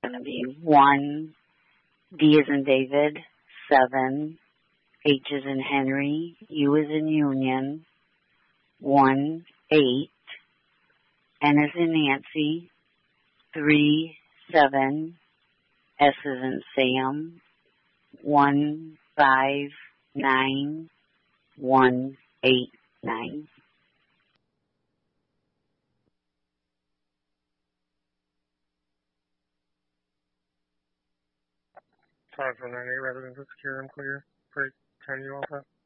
going to be 1, D as in David, 7, H as in Henry, U as in Union, 1, 8, N as in Nancy, 3, 7, S as in Sam, 1, 5, 9, 1, 8, 9. Five from 98 residents, it's secure and clear. Break 10 you all set.